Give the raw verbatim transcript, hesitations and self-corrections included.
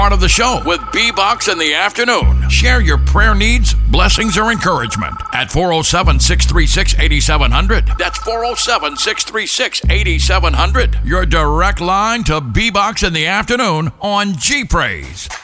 Part of the show with B-Box in the afternoon. Share your prayer needs, blessings, or encouragement at four oh seven, six three six, eight seven zero zero. That's four oh seven, six three six, eight seven zero zero. Your direct line to B-Box in the afternoon on G Praise.